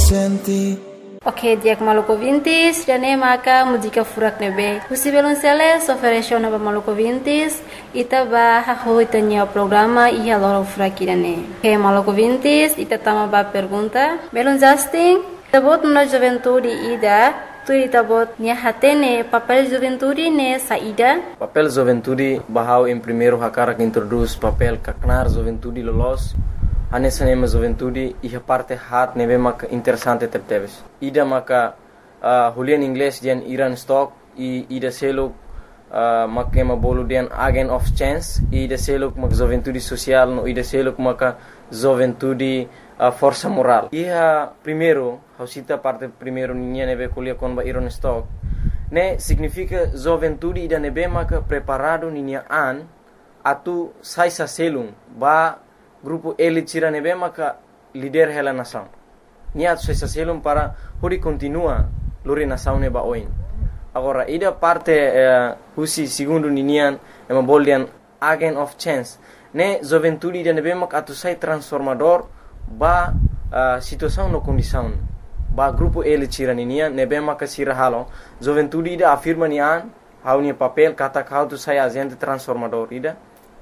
senti. Ok, diak maluco vintis, dane maka música furak nebe. Husi belonceles ofereceu na maluco vintis, ita ba haho itanya programa iha loro furak irane. Ok, maluco vintis, ita tama ba pergunta. Belon Justin, tabot na juventude ida, tu tabot nia hatene papel juventude ne saída. Papel juventude bahau em primeiro hakara que introduz papel kaknar juventude lolos. Anessa nema juventude iha parte hat neve mak interessante tepteves. Ida maka hulian inglês dian Iran stock e ida selo mak ema bolu dian agent of chance e ida selo mak juventude social no ida selo maka juventude força moral. Iha primeiro hausita parte primeiro ninha neve kulia kon ba Iran stock ne significa juventude ida neve maka preparado ninha an atu sai sa selung ba grupo elite tira nebe maka líder hela nação. Niat se selum para hori continua lori nação neba oin. Agora ida parte husi segundo ninian ema boldian agent of chance. Ne juventude ida nebe maka atu sai transformador ba situação no condição. Ba grupo elite tira ninian nebe maka sira halo. Juventude ida afirma nian haunia papel kata kau tu sai agente transformador ida.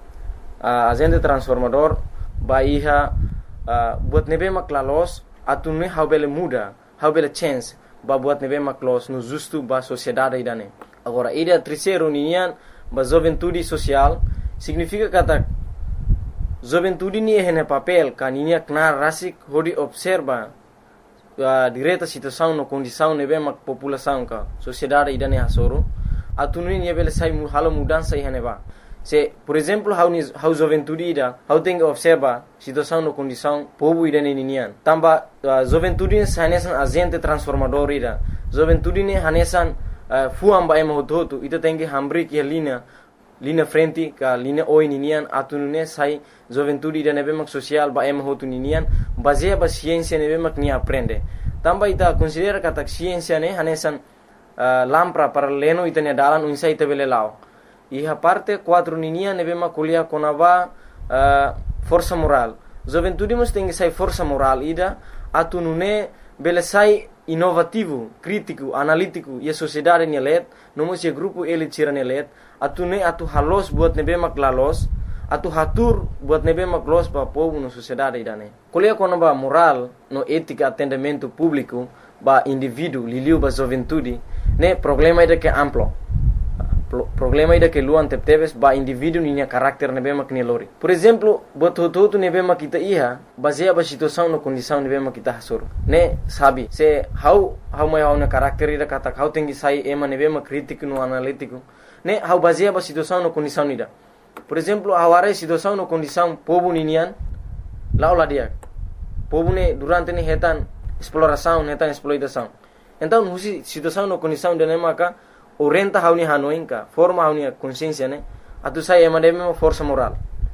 Agente transformador ba iha buat nebe maklalos atun ne haubele muda haubele chance ba buat nebe maklos no justo ba sociedade idane. Agora ida terceiro nian ba juventude social significa kata juventude ni hene papel kaninia knar rasik hodi observa direta situação no condição nebe mak população ka sociedade idane hasoro atun ni bele sai halo mudança ihane ba. Se, por exemplo, how juventude ida, how tem que observar situação no condição povo ida ninian. Tamba juventude hanesan agente transformador ida. Juventude ne hanesan fuam ba ema hoto ita tem que hambri que linha frente ka linha oi ninian atunune sai juventude ida nebe mak social ba ema hoto ninian baseia ba ciência nebe mak ni aprende. Tamba ita considera kata ciência ne hanesan lampra para leno ita ne dalan unsa ita bele lao. Iha parte 4 ninia nebe makulia konava força moral. Juventude mus tem que sai força moral ida atunune bele sai inovativo, crítico, analítico e a sociedade nelet, nomos e grupo ele tira nelet, atune atu halos buat nebe maklalos, atu hatur buat nebe maklos pa povo no sociedade idane. Kulia konava moral no ética atendimento público ba indivíduo liliu ba juventude, ne problema ida que amplo. Problema ida que luan tepteves ba indivíduo ninya karakter nebe mak lori. Por exemplo, bototo nebe mak kita iha baseia ba situação no condição nebe mak kita hasur. Ne sabi se how mai na karakter ida kata how tengi sai ema nebe mak crítico no analítico. Ne how baseia ba situação no condição ida. Por exemplo, aware situação no condição povo ninian laula dia. Povo ne durante ne hetan exploração, hetan exploitação. Então, husi situação no condição de ne maka orienta hauni hanoinka forma hauni consciência ne atu sai emademe força moral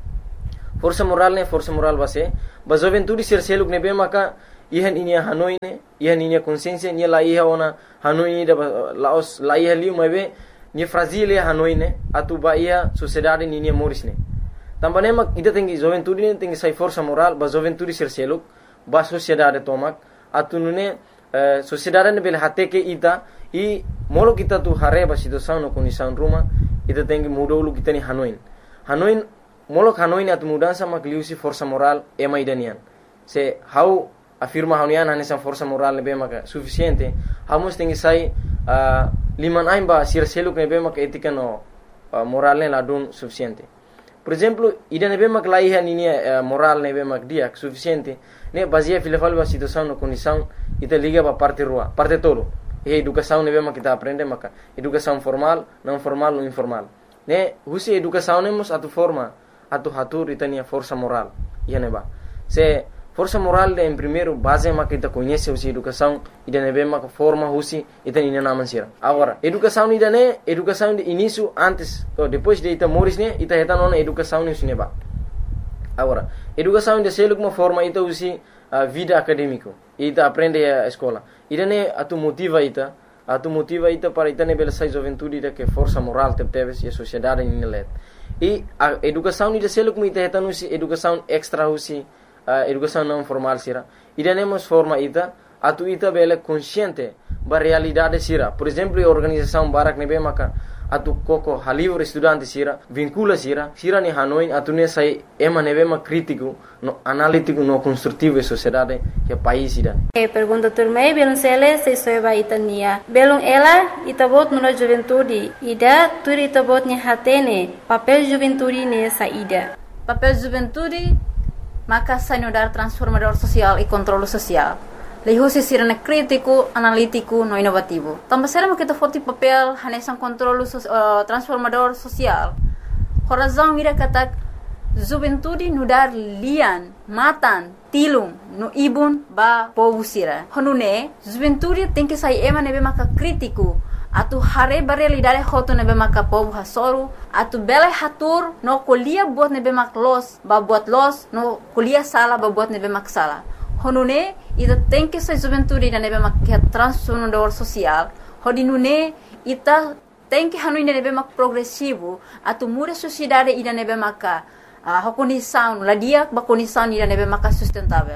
ne força moral base ba juventude ser seluk ne be maka ihan inia hanoi ne ihan inia consciência ni la iha ona hanoi da laos la iha liu mabe ni fragile hanoi ne atu ba ia sociedade ni moris ne tambane mak ida tengi juventude ne tengi sai força moral ba juventude ser seluk ba sociedade tomak atu ne sociedade ne bel hateke ita e molo kita tu hareba situação no condição ruma ita tem que mudar o kita ni Hanoi molo Hanoi atu mudança makliusi força moral ema idanian se how afirma Hanoi nessa força moral nebe maka suficiente hamos tem que sai liman aimba sir seluk nebe maka etika no moral ne ladun suficiente. Por exemplo, ida nebe mak laiha ninia moral nebe mak dia suficiente ne baseia filafal ba situação no condição ita liga ba parte rua parte todo. E educação nebe mak kita aprende maka educação formal, não formal ou informal. Ne husi educação nemos atu forma atu hatur itania força moral. Ia neba. Se força moral em primeiro base mak kita conhece husi educação ida nebe mak forma husi itania naman sira. Agora, educação ida ne educação de início antes ou depois de ita moris ne ita heta nona educação ne neba. Agora, educação de seluk uma forma ita husi vida acadêmico. Ita aprende a escola. Ida ne atu motiva ita para ita ne bela sai juventude ida que força moral tepteves e a sociedade ni let. E a educação ida seluk ita heta nusi educação extra husi educação não formal sira. Ida ne mos forma ita atu ita bele consciente ba realidade sira. Por exemplo, a organização Barak nebe maka atu koko halivre estudante sira vincula sira ni Hanoi atu ne sai ema nebe ma crítico no analítico no construtivo e sociedade que país ida. Pergunta turmei belum sele se soeba itania belum ela itabot no juventude ida tur itabot ni hatene papel juventude ne saída. Papel juventude maka sanudar transformador social e controle social. Lehusi sirene crítico, analítico, no inovativo. Também será que kita forte papel hanesan controle transformador social. Horazão ira katak juventude nudar lian, matan, tilung, no ibun ba povo sira. Honune juventude tem que sair ema nebe maka crítico. Atu hare realidade hoto nebe maka povo hasoru. Atu bela hatur no kuliah buat nebe mak los, ba buat los no kuliah sala ba buat nebe mak sala. Honune ita tem que ser juventude da nebe mak transformador social. Hodinune ita tem que hanui nebe mak progressivo. Atu muda sociedade ida nebe maka condição ladia ba condição ida nebe maka sustentável.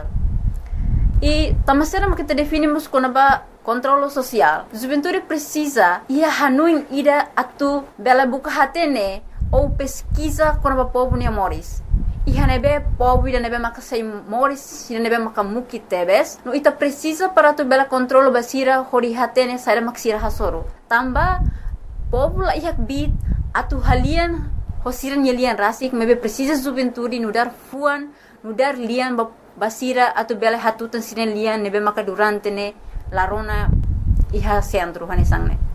E tamasera kita definimos como ba controle social. Juventude precisa ia hanui ida atu bela buka hatene ou pesquisa como ba povo ne moris. Iha nebe povo ida nebe maka sai moris ida nebe maka muki tebes no ita precisa para tu bela controle basira hori hatene sai maksira hasoro. Tamba povo la ihak bit atu halian hosiran yelian rasik mebe precisa juventude nudar fuan nudar lian basira atu bela hatutan sinen lian nebe maka durante ne larona iha centro hanisang ne.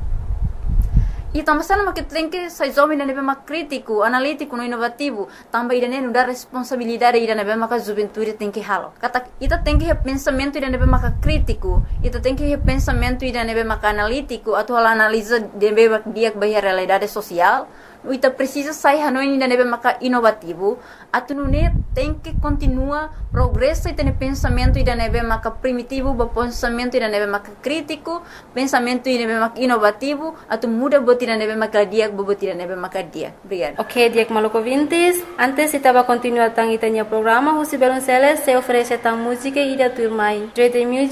E também sana que tem que sair jovem nebe mak crítico, analítico, no inovativo. Também ida ne dar responsabilidade ida nebe mak juventude tem que halo. Kata ita tem que pensamento ida nebe mak crítico, ita tem que pensamento ida nebe mak analítico, atau analisa nebe mak dia bahia realidade social. Ita precisa sair hanoi ida nebe mak inovativo. Atu nune tem que continua progresso ita ne pensamento ida nebe mak primitivo, ba pensamento ida nebe mak crítico, pensamento ida nebe mak inovativo, atu muda ida nebe makadia, bobo ida nebe makadia. Obrigada. Ok, Diak Maluco Vintes. Antes estava continuando tang itanya programa, Husi Belonceles se oferece tang música ida turmai. Dread Music